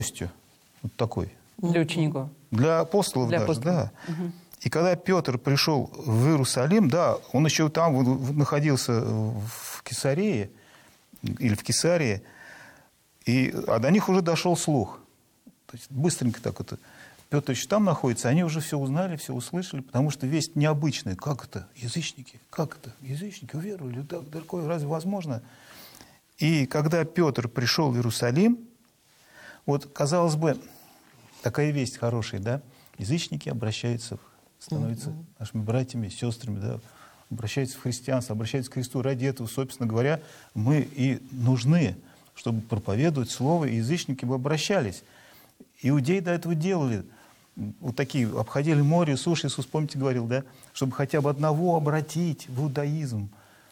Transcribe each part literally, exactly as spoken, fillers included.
вот такой. Для учеников. Для апостолов Для даже, апостолов. да. Угу. И когда Петр пришел в Иерусалим, да, он еще там находился в Кесарее, или в Кесарии, и, а до них уже дошел слух. То есть быстренько так это. Петр еще там находится, они уже все узнали, все услышали, потому что весть необычная. Как это? Язычники? Как это? Язычники уверовали? Да, такое разве возможно? И когда Петр пришел в Иерусалим, вот, казалось бы, такая весть хорошая, да? Язычники обращаются, становятся mm-hmm. нашими братьями, сестрами, да? Обращаются в христианство, обращаются к Христу. Ради этого, собственно говоря, мы и нужны, чтобы проповедовать Слово, и язычники бы обращались. Иудеи до этого делали. Вот такие, обходили море, суши, Иисус, помните, говорил, да? Чтобы хотя бы одного обратить в иудаизм.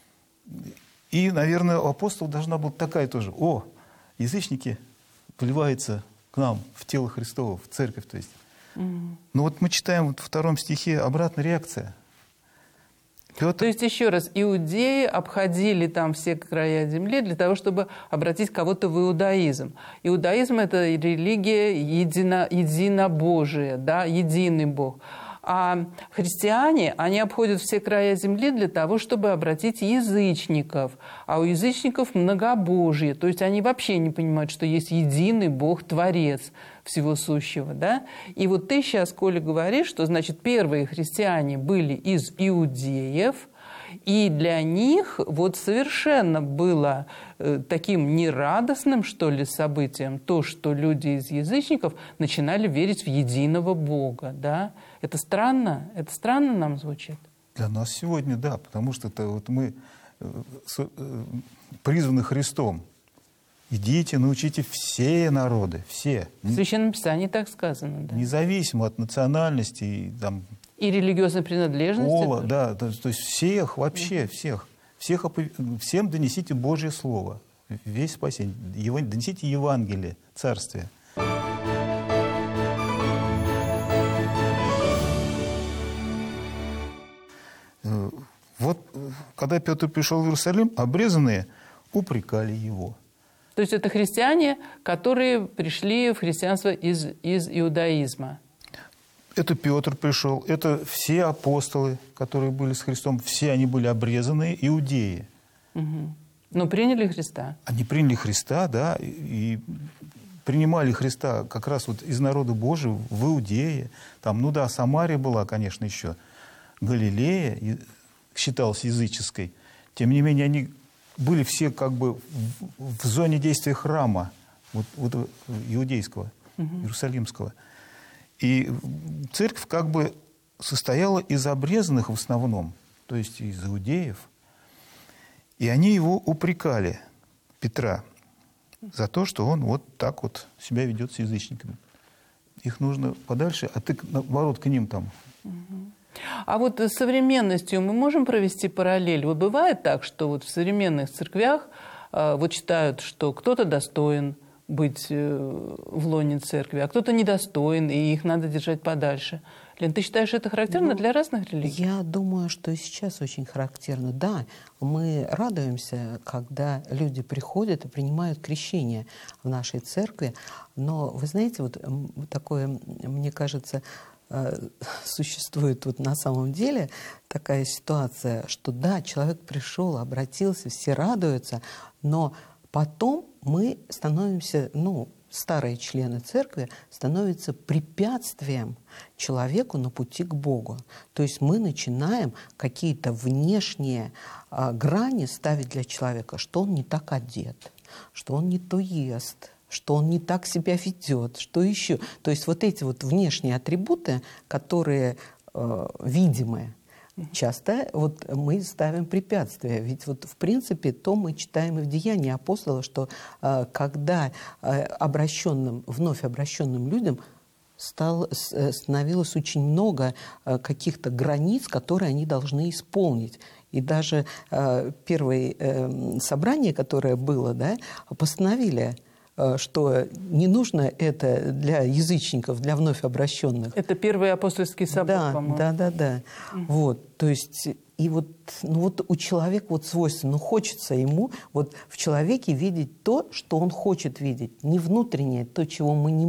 И, наверное, у апостолов должна быть такая тоже. О, язычники вливаются к нам в тело Христово, в церковь, то есть. Mm-hmm. Ну вот мы читаем вот во втором стихе обратная реакция. Петр... То есть, еще раз, иудеи обходили там все края земли для того, чтобы обратить кого-то в иудаизм. Иудаизм – это религия едино, единобожия, да, единый Бог. А христиане, они обходят все края земли для того, чтобы обратить язычников. А у язычников многобожие. То есть они вообще не понимают, что есть единый Бог, Творец всего сущего. Да? И вот ты сейчас, Коля, говоришь, что, значит, первые христиане были из иудеев, и для них вот совершенно было э, таким нерадостным, что ли, событием то, что люди из язычников начинали верить в единого Бога. Да? Это странно? Это странно нам звучит? Для нас сегодня, да, потому что это вот мы э, э, призваны Христом. Идите, научите все народы, все. В Священном Писании так сказано. Да? Независимо от национальности и там... И религиозной принадлежности. Пола, да, то, то есть всех, вообще всех, всех, всем донесите Божье Слово, весь спасение, его, донесите Евангелие, Царствие. Вот когда Петр пришел в Иерусалим, обрезанные упрекали его. То есть это христиане, которые пришли в христианство из, из иудаизма. Это Петр пришел, это все апостолы, которые были с Христом, все они были обрезанные иудеи. Угу. Но приняли Христа. Они приняли Христа, да, и принимали Христа как раз вот из народа Божьего в Иудее. Там, ну да, Самария была, конечно, еще. Галилея считалась языческой. Тем не менее, они были все как бы в, в зоне действия храма, вот, вот иудейского, угу. Иерусалимского. И церковь как бы состояла из обрезанных в основном, то есть из иудеев. И они его упрекали, Петра, за то, что он вот так вот себя ведет с язычниками. Их нужно подальше, а ты, наоборот, к ним там. А вот с современностью мы можем провести параллель? Вот бывает так, что вот в современных церквях э, вот считают, что кто-то достоин быть в лоне церкви, а кто-то недостоин, и их надо держать подальше. Лен, ты считаешь, это характерно ну, для разных религий? Я думаю, что и сейчас очень характерно. Да, мы радуемся, когда люди приходят и принимают крещение в нашей церкви, но, вы знаете, вот такое, мне кажется, существует вот на самом деле такая ситуация, что да, человек пришел, обратился, все радуются, но потом мы становимся, ну, старые члены церкви становятся препятствием человеку на пути к Богу. То есть мы начинаем какие-то внешние а, грани ставить для человека, что он не так одет, что он не то ест, что он не так себя ведет, что еще. То есть вот эти вот внешние атрибуты, которые э, видимые, часто вот мы ставим препятствия. Ведь вот в принципе то мы читаем и в Деянии апостола, что э, когда э, обращенным, вновь обращенным людям стало, становилось очень много э, каких-то границ, которые они должны исполнить. И даже э, первое э, собрание, которое было, да, постановили, что не нужно это для язычников, для вновь обращенных. Это первый апостольский собор, да, по-моему. Да, да, да. Mm-hmm. Вот, то есть, И вот, ну вот у человека вот свойственно, ну хочется ему вот в человеке видеть то, что он хочет видеть, не внутреннее, то, чего мы не